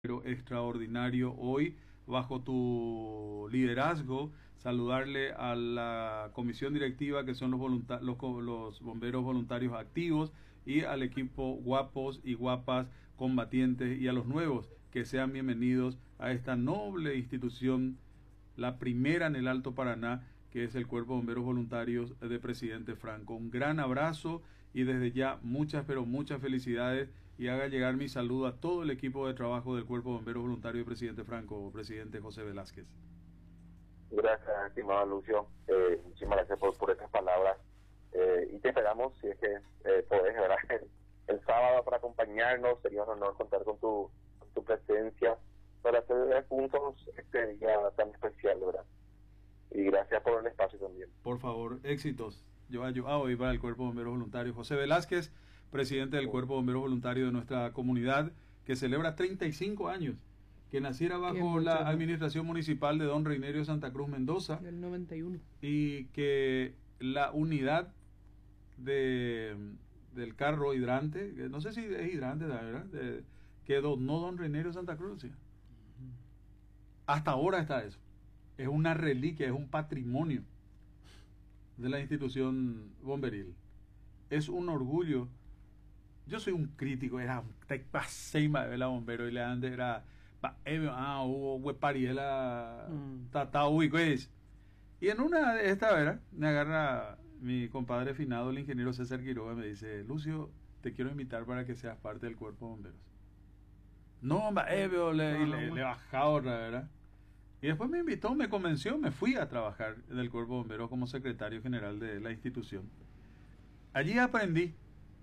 Pero extraordinario hoy bajo tu liderazgo, saludarle a la comisión directiva que son los bomberos voluntarios activos y al equipo guapos y guapas combatientes y a los nuevos que sean bienvenidos a esta noble institución, la primera en el Alto Paraná, que es el Cuerpo de Bomberos Voluntarios de Presidente Franco. Un gran abrazo y desde ya muchas, pero muchas felicidades, y haga llegar mi saludo a todo el equipo de trabajo del Cuerpo de Bomberos Voluntarios de Presidente Franco, presidente José Velázquez. Gracias, estimado Lucio. Muchísimas gracias por estas palabras. Y te esperamos, si es que podés, ¿verdad? El sábado para acompañarnos. Sería un honor contar con tu presencia para hacer juntos este día tan especial, ¿verdad? Y gracias por el espacio también. Por favor, éxitos. Yo hoy para el Cuerpo de Bomberos Voluntarios. José Velázquez, presidente del Cuerpo de Bomberos Voluntarios de nuestra comunidad, que celebra 35 años, que naciera bajo la administración municipal de don Reinerio Santa Cruz Mendoza. Del 91. Y que la unidad del carro hidrante, que no sé si es hidrante, ¿verdad? Que donó don Reinerio Santa Cruz. ¿Sí? Hasta ahora está eso. Es una reliquia, es un patrimonio de la institución bomberil. Es un orgullo. Yo soy un crítico, era un tepaseima de la bombero y le antes era hubo huepariela tata ubicues. Y en una de estas, ¿verdad? Me agarra mi compadre finado, el ingeniero César Quiroga, me dice: Lucio, te quiero invitar para que seas parte del Cuerpo de Bomberos. No, le bajaba otra, ¿verdad? Y después me invitó, me convenció, me fui a trabajar en el Cuerpo de Bomberos como secretario general de la institución. Allí aprendí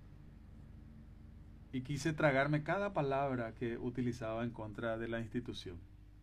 y quise tragarme cada palabra que utilizaba en contra de la institución.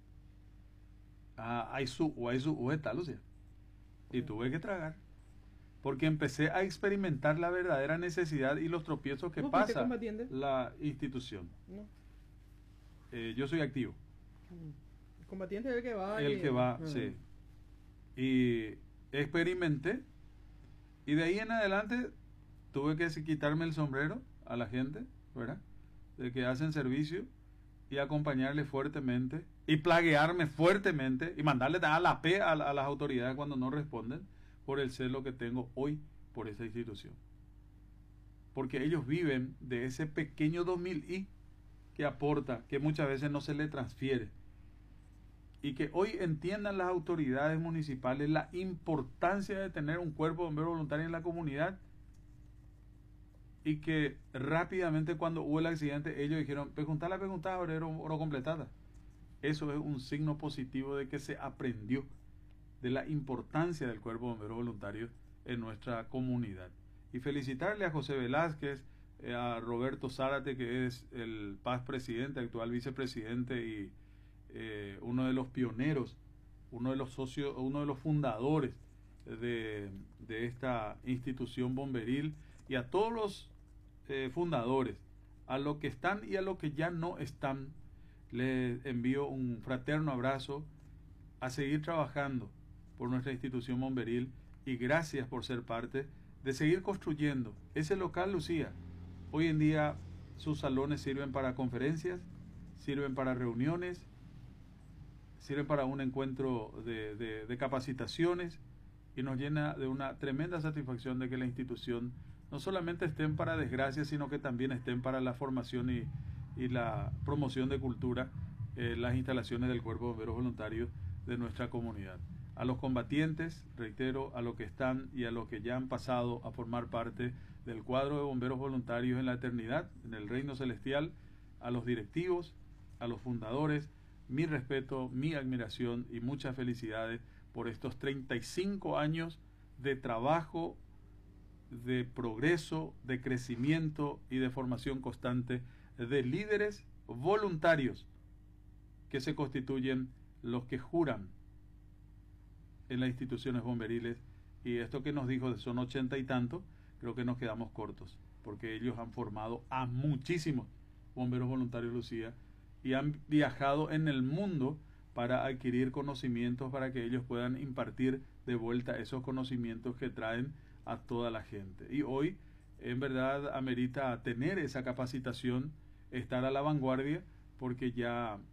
Lucia. Y tuve que tragar, porque empecé a experimentar la verdadera necesidad y los tropiezos que pasa la institución. No. Yo soy activo. El combatiente es el que va. El que va, sí. Y experimenté. Y de ahí en adelante tuve que quitarme el sombrero a la gente, ¿verdad? De que hacen servicio y acompañarle fuertemente y plaguearme fuertemente y mandarle a la P a las autoridades cuando no responden, por el celo que tengo hoy por esa institución. Porque ellos viven de ese pequeño 2000 que aporta, que muchas veces no se le transfiere. Y que hoy entiendan las autoridades municipales la importancia de tener un cuerpo de bomberos voluntarios en la comunidad, y que rápidamente cuando hubo el accidente ellos dijeron: preguntala, oro completada. Eso es un signo positivo de que se aprendió de la importancia del cuerpo de bomberos voluntarios en nuestra comunidad. Y felicitarle a José Velázquez, a Roberto Zárate, que es el paz presidente, actual vicepresidente y uno de los pioneros, uno de los socios, uno de los fundadores de esta institución bomberil, y a todos los fundadores, a los que están y a los que ya no están, les envío un fraterno abrazo, a seguir trabajando por nuestra institución bomberil, y gracias por ser parte de seguir construyendo ese local, Lucía. Hoy en día sus salones sirven para conferencias, sirven para reuniones, sirven para un encuentro de capacitaciones, y nos llena de una tremenda satisfacción de que la institución no solamente estén para desgracia, sino que también estén para la formación y la promoción de cultura, las instalaciones del Cuerpo de Bomberos Voluntarios de nuestra comunidad. A los combatientes, reitero, a los que están y a los que ya han pasado a formar parte del cuadro de bomberos voluntarios en la eternidad, en el reino celestial, a los directivos, a los fundadores, mi respeto, mi admiración y muchas felicidades por estos 35 años de trabajo, de progreso, de crecimiento y de formación constante de líderes voluntarios que se constituyen los que juran en las instituciones bomberiles. Y esto que nos dijo de son 80 y tanto, creo que nos quedamos cortos, porque ellos han formado a muchísimos bomberos voluntarios, Lucía, y han viajado en el mundo para adquirir conocimientos, para que ellos puedan impartir de vuelta esos conocimientos que traen a toda la gente. Y hoy, en verdad, amerita tener esa capacitación, estar a la vanguardia porque ya